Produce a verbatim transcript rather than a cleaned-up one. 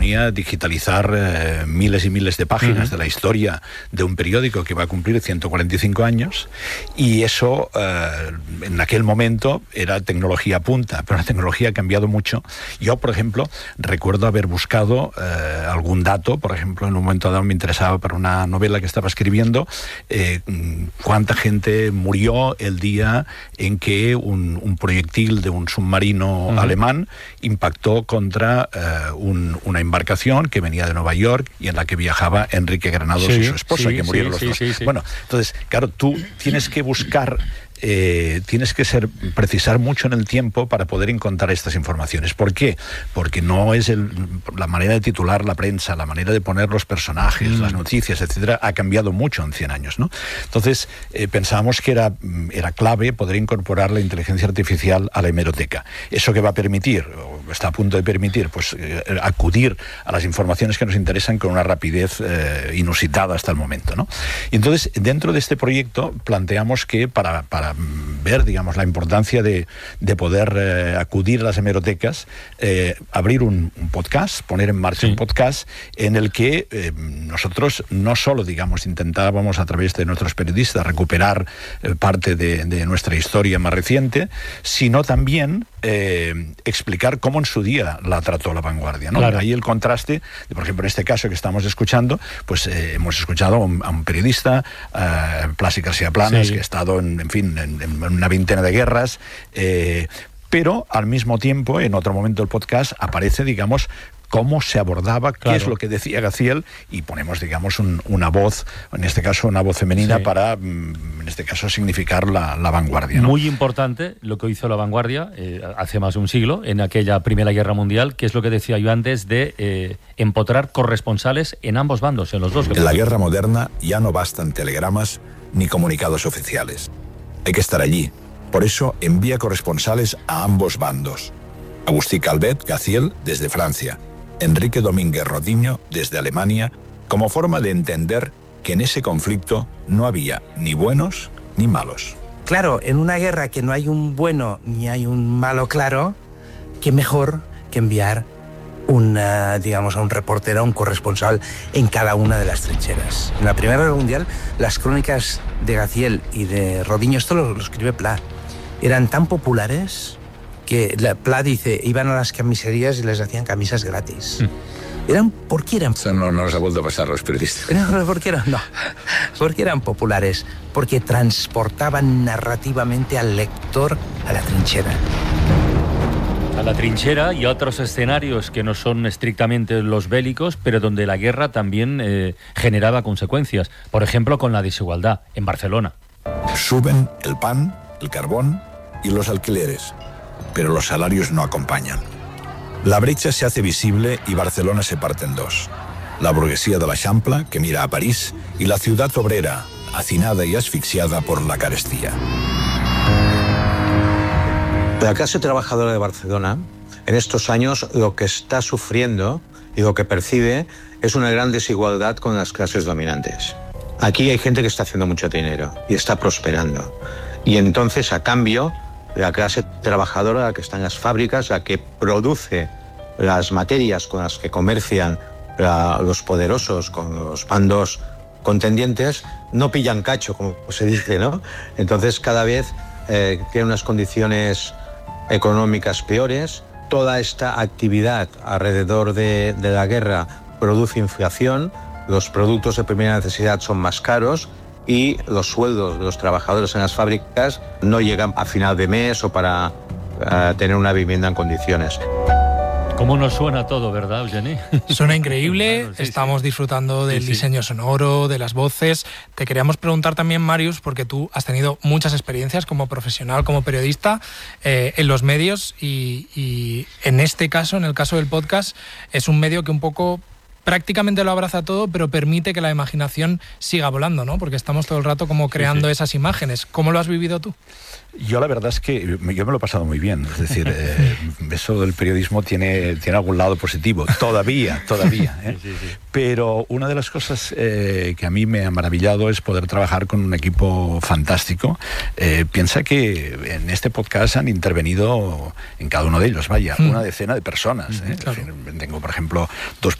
suponía digitalizar eh, miles y miles de páginas uh-huh. de la historia de un periódico que va a cumplir ciento cuarenta y cinco años, y eso eh, en aquel momento era tecnología punta, pero la tecnología ha cambiado mucho. Yo, por ejemplo, recuerdo haber buscado eh, algún dato, por ejemplo, en un momento dado me interesaba para una novela que estaba escribiendo, eh, cuánta gente murió el día en que un, un proyectil de un submarino uh-huh. alemán impactó contra eh, un, una embarcación que venía de Nueva York y en la que viajaba Enrique Granados sí, y su esposa, sí, que murieron sí, los sí, dos. Sí, sí. Bueno, entonces, claro, tú tienes que buscar Eh, tienes que ser precisar mucho en el tiempo para poder encontrar estas informaciones. ¿Por qué? Porque no es el, la manera de titular la prensa, la manera de poner los personajes, mm. las noticias, etcétera, ha cambiado mucho en cien años, ¿no? Entonces, eh, pensábamos que era, era clave poder incorporar la inteligencia artificial a la hemeroteca. ¿Eso que va a permitir, o está a punto de permitir? Pues eh, acudir a las informaciones que nos interesan con una rapidez eh, inusitada hasta el momento, ¿no? Y entonces, dentro de este proyecto, planteamos que para, para ver, digamos, la importancia de, de poder eh, acudir a las hemerotecas, eh, abrir un, un podcast, poner en marcha sí. un podcast en el que eh, nosotros no solo, digamos, intentábamos a través de nuestros periodistas recuperar eh, parte de, de nuestra historia más reciente, sino también eh, explicar cómo en su día la trató La Vanguardia, ¿no? Claro. Ahí el contraste, de, por ejemplo, en este caso que estamos escuchando, pues eh, hemos escuchado a un, a un periodista, eh, Plácido García Planas, sí. que ha estado en, en fin, en, en una veintena de guerras, eh, pero al mismo tiempo, en otro momento del podcast, aparece, digamos, cómo se abordaba, claro. qué es lo que decía Gaziel, y ponemos, digamos, un, una voz, en este caso una voz femenina, sí. para, en este caso, significar la, la vanguardia, ¿no? Muy importante lo que hizo La Vanguardia eh, hace más de un siglo, en aquella Primera Guerra Mundial, que es lo que decía yo antes, de eh, empotrar corresponsales en ambos bandos, en los dos. En la guerra moderna ya no bastan telegramas ni comunicados oficiales. Hay que estar allí. Por eso envía corresponsales a ambos bandos. Agustí Calvet, Gaziel, desde Francia. Enrique Domínguez Rodiño, desde Alemania, como forma de entender que en ese conflicto no había ni buenos ni malos. Claro, en una guerra que no hay un bueno ni hay un malo claro, qué mejor que enviar una, digamos, a un reportero, a un corresponsal en cada una de las trincheras. En la Primera Guerra Mundial, las crónicas de Gaziel y de Rodiño, esto lo, lo escribe Pla, eran tan populares que la Pla dice, iban a las camiserías y les hacían camisas gratis. Mm. Eran, ¿por qué eran? Eso no, no nos ha vuelto a pasar a los periodistas. No, ¿por qué eran? No. Porque eran populares, porque transportaban narrativamente al lector a la trinchera. A la trinchera y a otros escenarios que no son estrictamente los bélicos, pero donde la guerra también eh, generaba consecuencias. Por ejemplo, con la desigualdad en Barcelona. Suben el pan, el carbón y los alquileres, pero los salarios no acompañan. La brecha se hace visible y Barcelona se parte en dos. La burguesía de l'Eixample, que mira a París, y la ciudad obrera, hacinada y asfixiada por la carestía. La clase trabajadora de Barcelona, en estos años, lo que está sufriendo y lo que percibe es una gran desigualdad con las clases dominantes. Aquí hay gente que está haciendo mucho dinero y está prosperando. Y entonces, a cambio, la clase trabajadora, la que está en las fábricas, la que produce las materias con las que comercian la, los poderosos con los bandos contendientes, no pillan cacho, como se dice, ¿no? Entonces, cada vez eh, tiene unas condiciones económicas peores. Toda esta actividad alrededor de, de la guerra produce inflación, los productos de primera necesidad son más caros, y los sueldos de los trabajadores en las fábricas no llegan a final de mes o para uh, tener una vivienda en condiciones. ¿Cómo nos suena todo, verdad, Eugeni? Suena increíble, claro, sí, estamos sí. disfrutando del sí, diseño sí. sonoro, de las voces. Te queríamos preguntar también, Marius, porque tú has tenido muchas experiencias como profesional, como periodista, eh, en los medios y, y en este caso, en el caso del podcast, es un medio que un poco prácticamente lo abraza todo, pero permite que la imaginación siga volando, ¿no? Porque estamos todo el rato como creando sí, sí. esas imágenes. ¿Cómo lo has vivido tú? Yo la verdad es que yo me lo he pasado muy bien. Es decir, eh, eso del periodismo tiene, tiene algún lado positivo. Todavía, todavía. ¿eh? Sí, sí, sí. Pero una de las cosas eh, que a mí me ha maravillado es poder trabajar con un equipo fantástico. Eh, piensa que en este podcast han intervenido, en cada uno de ellos, vaya, mm. una decena de personas. ¿eh? Mm, claro. Tengo, por ejemplo, dos